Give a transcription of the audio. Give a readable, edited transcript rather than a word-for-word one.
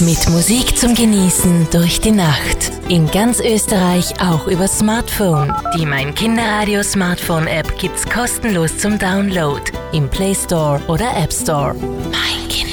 Mit Musik zum Genießen durch die Nacht. In ganz Österreich auch über Smartphone. Die Mein Kinderradio Smartphone App gibt's kostenlos zum Download im Play Store oder App Store. Mein Kinderradio.